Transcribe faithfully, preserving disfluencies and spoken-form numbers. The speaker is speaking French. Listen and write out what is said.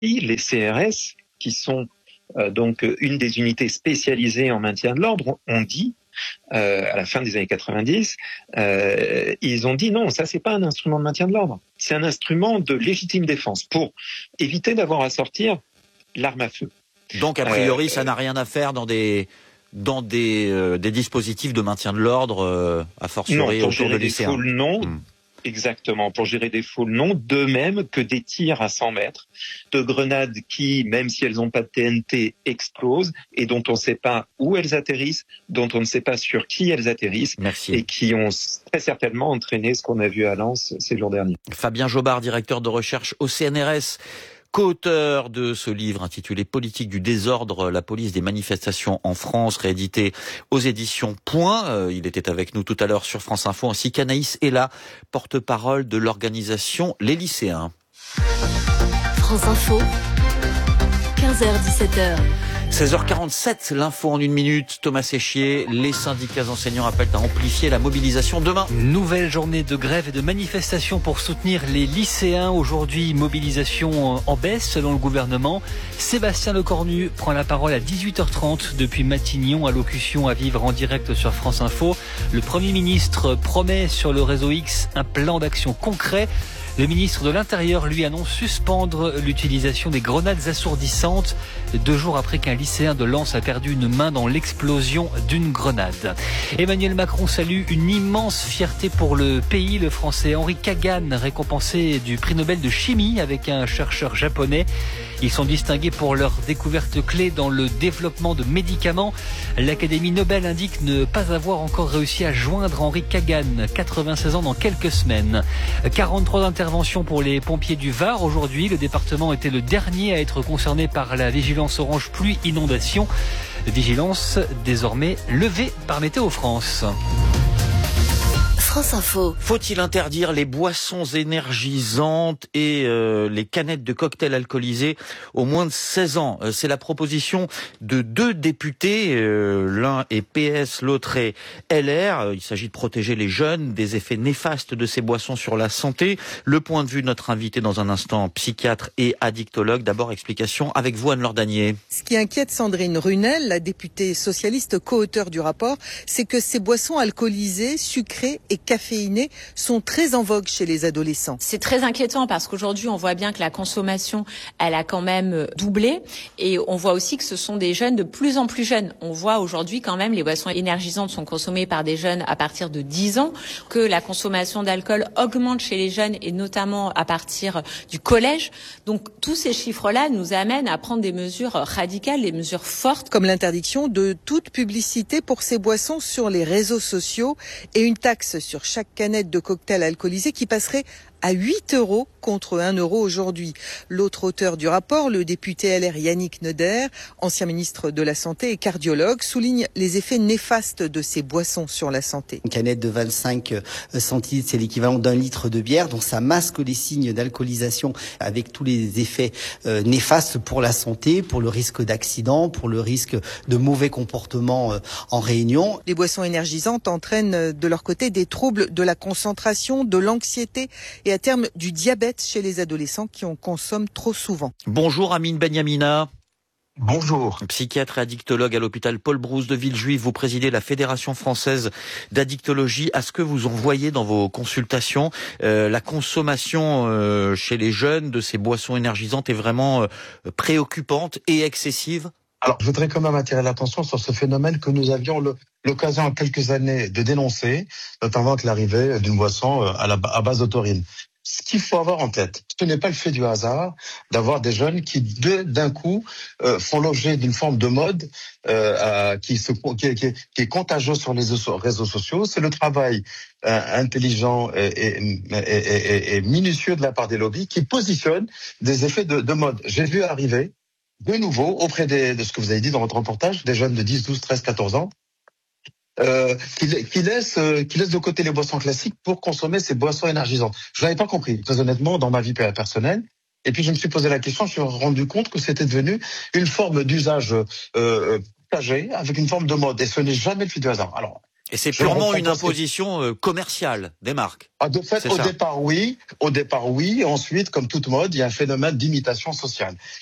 les C R S, qui sont euh, donc une des unités spécialisées en maintien de l'ordre, ont dit, euh, à la fin des années quatre-vingt-dix, euh, ils ont dit non, ça c'est pas un instrument de maintien de l'ordre, c'est un instrument de légitime défense pour éviter d'avoir à sortir l'arme à feu. Donc a priori, euh, ça n'a rien à faire dans des dans des euh, des dispositifs de maintien de l'ordre, euh, a fortiori non, pour autour de gérer des lycéens. foules, non. Mmh. Exactement, pour gérer des foules, non. De même que des tirs à cent mètres, de grenades qui, même si elles n'ont pas de T N T, explosent et dont on ne sait pas où elles atterrissent, dont on ne sait pas sur qui elles atterrissent. Merci. Et qui ont très certainement entraîné ce qu'on a vu à Lens ces jours derniers. Fabien Jobard, directeur de recherche au C N R S, co-auteur de ce livre intitulé Politique du désordre, la police des manifestations en France, réédité aux éditions Point. Euh, il était avec nous tout à l'heure sur France Info, ainsi qu'Anaïs Ella, porte-parole de l'organisation Les Lycéens. France Info, quinze heures dix-sept heures. seize heures quarante-sept, l'info en une minute. Thomas Séchier, les syndicats enseignants appellent à amplifier la mobilisation demain. Nouvelle journée de grève et de manifestation pour soutenir les lycéens. Aujourd'hui, mobilisation en baisse selon le gouvernement. Sébastien Lecornu prend la parole à dix-huit heures trente depuis Matignon, allocution à vivre en direct sur France Info. Le Premier ministre promet sur le réseau X un plan d'action concret. Le ministre de l'Intérieur, lui, annonce suspendre l'utilisation des grenades assourdissantes deux jours après qu'un lycéen de Lens a perdu une main dans l'explosion d'une grenade. Emmanuel Macron salue une immense fierté pour le pays. Le Français Henri Kagan, récompensé du prix Nobel de chimie avec un chercheur japonais. Ils sont distingués pour leur découverte clé dans le développement de médicaments. L'Académie Nobel indique ne pas avoir encore réussi à joindre Henri Kagan, quatre-vingt-seize ans dans quelques semaines. quarante-trois interventions pour les pompiers du Var. Aujourd'hui, le département était le dernier à être concerné par la vigilance orange pluie inondation. Vigilance désormais levée par Météo France. France Info. Faut-il interdire les boissons énergisantes et euh, les canettes de cocktails alcoolisés aux moins de seize ans? C'est la proposition de deux députés. Euh, l'un est P S, l'autre est L R. Il s'agit de protéger les jeunes des effets néfastes de ces boissons sur la santé. Le point de vue de notre invité dans un instant, psychiatre et addictologue. D'abord, explication avec vous, Anne-Laure Danier. Ce qui inquiète Sandrine Runel, la députée socialiste co-auteure du rapport, c'est que ces boissons alcoolisées, sucrées et caféinés sont très en vogue chez les adolescents. C'est très inquiétant parce qu'aujourd'hui, on voit bien que la consommation, elle a quand même doublé et on voit aussi que ce sont des jeunes de plus en plus jeunes. On voit aujourd'hui quand même les boissons énergisantes sont consommées par des jeunes à partir de dix ans, que la consommation d'alcool augmente chez les jeunes et notamment à partir du collège. Donc tous ces chiffres-là nous amènent à prendre des mesures radicales, des mesures fortes. Comme l'interdiction de toute publicité pour ces boissons sur les réseaux sociaux et une taxe sur chaque canette de cocktail alcoolisé qui passerait à huit euros contre un euro aujourd'hui. L'autre auteur du rapport, le député L R Yannick Neuder, ancien ministre de la Santé et cardiologue, souligne les effets néfastes de ces boissons sur la santé. Une canette de vingt-cinq centilitres, c'est l'équivalent d'un litre de bière, donc ça masque les signes d'alcoolisation avec tous les effets euh, néfastes pour la santé, pour le risque d'accident, pour le risque de mauvais comportements euh, en réunion. Les boissons énergisantes entraînent de leur côté des troubles de la concentration, de l'anxiété et à terme du diabète chez les adolescents qui en consomment trop souvent. Bonjour Amine Benyamina. Bonjour. Psychiatre et addictologue à l'hôpital Paul Brousse de Villejuif, vous présidez la Fédération française d'addictologie. À ce que vous en voyez dans vos consultations, euh, la consommation euh, chez les jeunes de ces boissons énergisantes est vraiment euh, préoccupante et excessive? Alors, je voudrais quand même attirer l'attention sur ce phénomène que nous avions le, l'occasion en quelques années de dénoncer, notamment avec l'arrivée d'une boisson à, la, à base de taurine. Ce qu'il faut avoir en tête, ce n'est pas le fait du hasard d'avoir des jeunes qui, de, d'un coup, euh, font l'objet d'une forme de mode euh, à, qui, se, qui, est, qui, est, qui est contagieuse sur les réseaux sociaux. C'est le travail euh, intelligent et, et, et, et, et minutieux de la part des lobbies qui positionnent des effets de, de mode. J'ai vu arriver de nouveau auprès des, de ce que vous avez dit dans votre reportage, des jeunes de dix, douze, treize, quatorze ans, Euh, qui, qui laisse euh, qui laisse de côté les boissons classiques pour consommer ces boissons énergisantes. Je n'avais pas compris, très honnêtement, dans ma vie personnelle. Et puis je me suis posé la question, je me suis rendu compte que c'était devenu une forme d'usage euh, partagé avec une forme de mode. Et ce n'est jamais le fait du hasard. Alors, Et c'est Je purement reprends une pas- imposition euh, commerciale des marques. Ah, de fait, C'est au ça. départ, oui. Au départ, oui. Ensuite, comme toute mode, il y a un phénomène d'imitation sociale.